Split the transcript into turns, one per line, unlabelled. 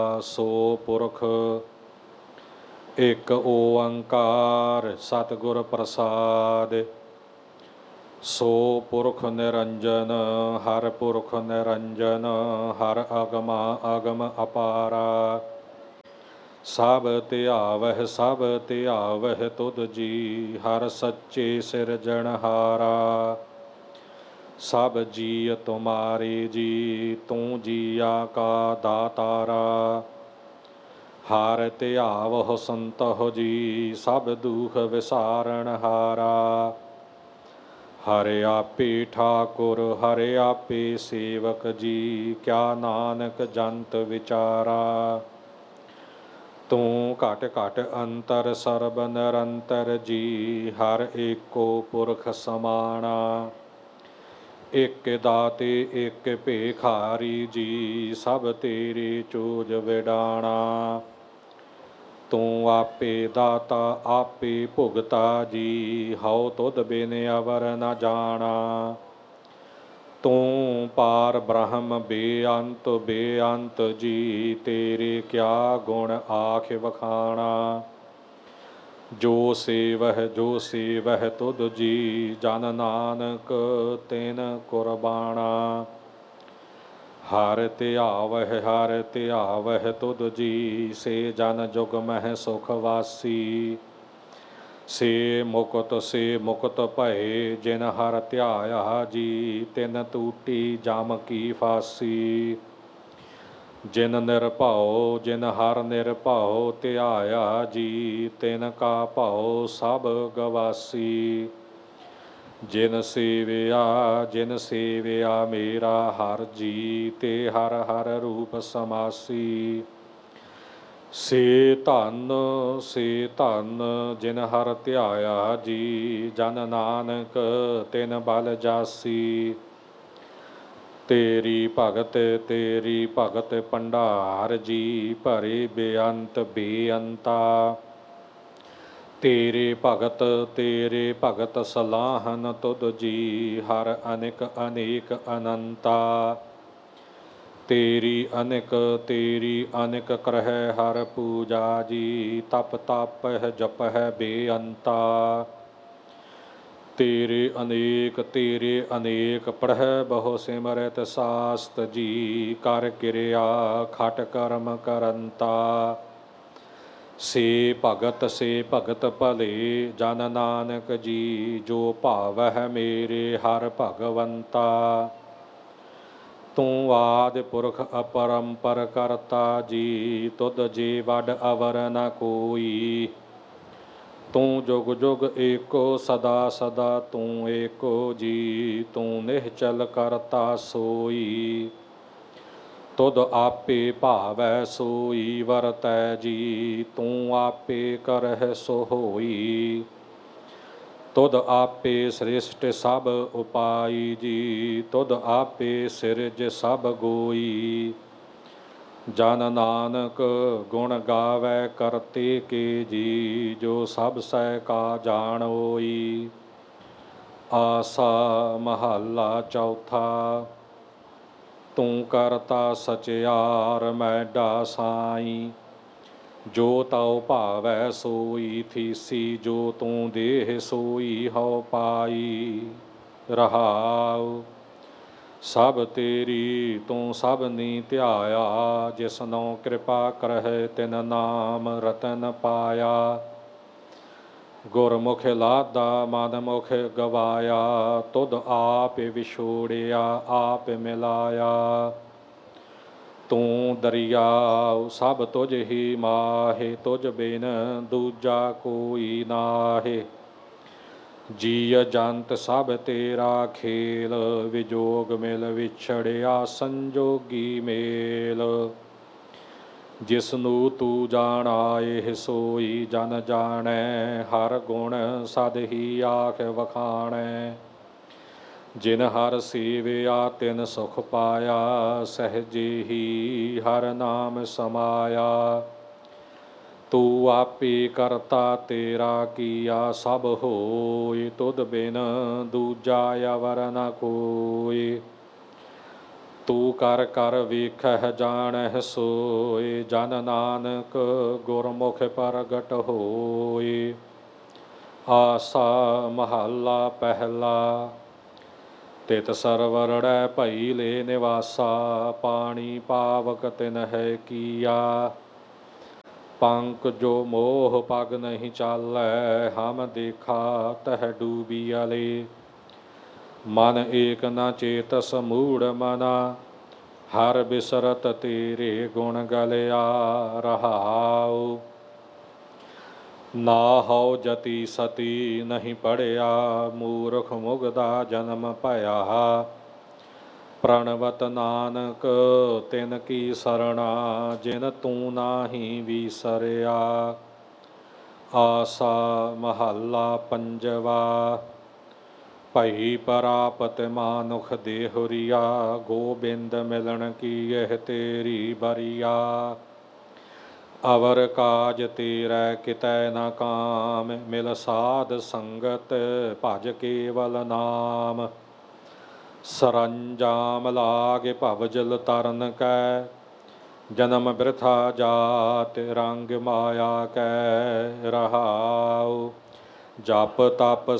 ਸੋ ਪੁਰਖ ਇੱਕ ਓੰਕਾਰ ਸਤਿਗੁਰ ਪ੍ਰਸਾਦ। ਸੋ ਪੁਰਖ ਨਿਰੰਜਨ ਹਰ ਪੁਰਖ ਨਿਰੰਜਨ ਹਰ ਅਗਮ ਅਗਮ ਅਪਾਰਾ। ਸਭ ਧਿਆਵਹਿ ਤੁਧ ਜੀ ਹਰ ਸੱਚੇ ਸਿਰਜਣਹਾਰਾ। ਸਭ ਜੀ ਤੁਮਾਰੇ ਜੀ ਤੂੰ ਜੀਆ ਕਾ ਦਾਤਾਰਾ। ਹਰ ਧਿਆਵਹੁ ਸੰਤਹੁ ਜੀ ਸਭ ਦੁਖ ਵਿਸਾਰਣਹਾਰਾ। ਹਰਿ ਆਪੇ ਠਾਕੁਰ ਹਰਿ ਆਪੇ ਸੇਵਕ ਜੀ ਕਿਆ ਨਾਨਕ ਜੰਤ ਵਿਚਾਰਾ। ਤੂੰ ਘਟ ਘਟ ਅੰਤਰ ਸਰਬ ਨਿਰੰਤਰ ਜੀ ਹਰ ਏਕੋ ਪੁਰਖ ਸਮਾਣਾ। ਇਕ ਦਾਤੇ ਇਕ ਭੇਖਾਰੀ ਜੀ ਸਭ ਤੇਰੇ ਚੋਜ ਵਿਡਾਣਾ। ਤੂੰ ਆਪੇ ਦਾਤਾ ਆਪੇ ਭੁਗਤਾ ਜੀ ਹਉ ਤੁਧ ਬਿਨ ਅਵਰ ਨ ਜਾਣਾ। ਤੂੰ ਪਾਰ ਬ੍ਰਹਮ ਬੇਅੰਤ ਬੇਅੰਤ ਜੀ ਤੇਰੇ ਕਿਆ ਗੁਣ ਆਖ ਵਖਾਣਾ। ਜੋ ਸੇਵਹਿ ਤੁਧ ਜੀ ਜਨ ਨਾਨਕ ਤਿਨ ਕੁਰਬਾਣਾ। ਹਰ ਧਿਆਵਹਿ ਤੁਧ ਜੀ ਸੇ ਜਨ ਜੁਗ ਮਹਿ ਸੁਖ ਵਾਸੀ। ਸੇ ਮੁਕਤ ਭਏ ਜਿਨ ਹਰ ਧਿਆਇਆ ਜੀ ਤਿਨ ਟੂਟੀ ਜਮ ਕੀ ਫਾਸੀ। ਜਿਨ ਹਰ ਨਿਰਭਉ ਧਿਆਇਆ ਜੀ ਤਿਨ ਕਾ ਭਉ ਸਭ ਗਵਾਸੀ। ਜਿਨ ਸੇਵਿਆ ਮੇਰਾ ਹਰ ਜੀ ਤੇ ਹਰ ਹਰ ਰੂਪ ਸਮਾਸੀ। ਸੇ ਧਨ ਜਿਨ ਹਰ ਧਿਆਇਆ ਜੀ ਜਨ ਨਾਨਕ ਤਿਨ ਬਲ ਜਾਸੀ। ਤੇਰੀ ਭਗਤ ਭੰਡਾਰ ਜੀ ਭਰੇ ਬੇਅੰਤ ਬੇਅੰਤਾ। ਤੇਰੇ ਭਗਤ ਸਲਾਹਨ ਤੁਧ ਜੀ ਹਰ ਅਨੇਕ ਅਨੇਕ ਅਨੰਤਾ। ਤੇਰੀ ਅਨੇਕ ਕਰਹਿ ਹਰ ਪੂਜਾ ਜੀ ਤਪ ਤਾਪਹਿ ਜਪਹਿ ਬੇਅੰਤਾ। ਤੇਰੇ ਅਨੇਕ ਪੜ੍ਹੈ ਬਹੁ ਸਿਮਰਤ ਸਾਸਤ ਜੀ ਕਰ ਕਿਰਿਆ ਖਟ ਕਰਮ ਕਰੰਤਾ। ਸੇ ਭਗਤ ਭਲੇ ਜਨ ਨਾਨਕ ਜੀ ਜੋ ਭਾਵਹਿ ਮੇਰੇ ਹਰ ਭਗਵੰਤਾ। ਤੂੰ ਆਦਿ ਪੁਰਖ ਅਪਰੰਪਰ ਕਰਤਾ ਜੀ ਤੁਧ ਜੇ ਵਡ ਅਵਰ ਨ ਕੋਈ। ਤੂੰ ਜੁਗ ਜੁਗ ਏਕੋ ਸਦਾ ਸਦਾ ਤੂੰ ਏਕੋ ਜੀ ਤੂੰ ਨਿਹਚਲ ਕਰਤਾ ਸੋਈ। ਤੁਧ ਆਪੇ ਭਾਵੈ ਸੋਈ ਵਰਤੈ ਜੀ ਤੂੰ ਆਪੇ ਕਰਹਿ ਸੋ ਹੋਈ। ਤੁਧ ਆਪੇ ਸ੍ਰਿਸ਼ਟ ਸਭ ਉਪਾਈ ਜੀ ਤੁਧ ਆਪੇ ਸਿਰਜ ਸਭ ਗੋਈ। ਜਨ ਨਾਨਕ ਗੁਣ ਗਾਵੈ ਕਰਤੇ ਕੇ ਜੀ ਜੋ ਸਭ ਸਹਿ ਕਾ ਜਾਣੋਈ। ਆਸਾ ਮਹੱਲਾ ਚੌਥਾ। ਤੂੰ ਕਰਤਾ ਸਚਿਆਰ ਮੈਡਾ ਸਾਈ। ਜੋ ਤਉ ਭਾਵੈ ਸੋਈ ਥੀਸੀ ਜੋ ਤੂੰ ਦੇਹ ਸੋਈ ਹਉ ਪਾਈ। ਰਹਾਉ ਸਭ ਤੇਰੀ ਤੂੰ ਸਭਨੀ ਧਿਆਇਆ ਜਿਸਨੋ ਕਿਰਪਾ ਕਰਹਿ ਤਿਨ ਨਾਮ ਰਤਨ ਪਾਇਆ। ਗੁਰਮੁਖ ਲਾਦਾ ਮਨ ਮੁਖ ਗਵਾਇਆ ਤੁਧ ਆਪ ਵਿਛੋੜਿਆ ਆਪ ਮਿਲਾਇਆ। ਤੂੰ ਦਰਿਆਉ ਸਭ ਤੁਝ ਹੀ ਮਾਹੇ ਤੁਝ ਬਿਨ ਦੂਜਾ ਕੋਈ ਨਾਹੇ। ਜੀਅ ਜੰਤ ਸਭ ਤੇਰਾ ਖੇਲ ਵਿਜੋਗ ਮਿਲ ਵਿਛੜਿਆ ਸੰਜੋਗੀ ਮੇਲ। ਜਿਸਨੂੰ ਤੂੰ ਜਾਣਾਏ ਸੋਈ ਜਨ ਜਾਣੈ ਹਰ ਗੁਣ ਸਦ ਹੀ ਆਖ ਵਖਾਣੈ। ਜਿਨ ਹਰ ਸੇਵਿਆ ਤਿਨ ਸੁਖ ਪਾਇਆ ਸਹਿਜੇ ਹੀ ਹਰ ਨਾਮ ਸਮਾਇਆ। ਤੂੰ ਆਪੇ ਕਰਤਾ ਤੇਰਾ ਕੀਆ ਸਭ ਹੋਇ ਤੁਧ ਬਿਨ ਦੂਜਾ ਅਵਰ ਨ ਕੋਈ। ਤੂੰ ਕਰ ਕਰ ਵੇਖਹਿ ਜਾਣਹਿ ਸੋਇ, ਜਨ ਨਾਨਕ ਗੁਰਮੁਖ ਪ੍ਰਗਟ ਹੋਇ। ਆਸਾ ਮਹੱਲਾ ਪਹਿਲਾ। ਤਿਤ ਸਰਵਰੜੈ ਭਈ ਲੈ ਨਿਵਾਸਾ, ਪਾਣੀ ਪਾਵਕ ਤਿਨ ਹੈ ਕੀਆ। ਪੰਕ ਜੋ ਮੋਹ ਪਗ ਨਹੀਂ ਚਾਲੈ, ਹਮ ਦੇਖਾ ਤਹ ਡੂਬੀਅਲੇ। ਮਨ ਏਕ ਨ ਚੇਤਸ ਮੂੜ ਮਨਾ, ਹਰ ਬਿਸਰਤ ਤੇਰੇ ਗੁਣ ਗਲਿਆ ਰਹਾਉ। ਨਾ ਹਉ ਜਤੀ ਸਤੀ ਨਹੀਂ ਪੜਿਆ, ਮੂਰਖ ਮੁਗਦਾ ਜਨਮ ਭਇਆ। ਪ੍ਰਣਵਤ ਨਾਨਕ ਤਿਨ ਕੀ ਸਰਣਾ, ਜਿਨ ਤੂੰ ਨਾਹੀ ਵੀਸਰਿਆ। ਆਸਾ ਮਹੱਲਾ ਪੰਜਵਾ। ਭਈ ਪਰਾਪਤ ਮਾਨੁਖ ਦੇਹੁਰੀਆ, ਗੋਬਿੰਦ ਮਿਲਣ ਕੀ ਇਹ ਤੇਰੀ ਬਰੀਆ। ਅਵਰ ਕਾਜ ਤੇਰੈ ਕਿਤੈ ਨ ਕਾਮ, ਮਿਲ ਸਾਧ ਸੰਗਤ ਭਜ ਕੇਵਲ ਨਾਮ। ਸਰੰਜਾਮ ਲਾਗ ਭਵ ਜਲ ਤਰਨ ਕੈ, ਜਨਮ ਬਿਰਥਾ ਜਾਤ ਰੰਗ ਮਾਇਆ ਕੈ ਰਹਾਉ। ਜਪ ਤਪ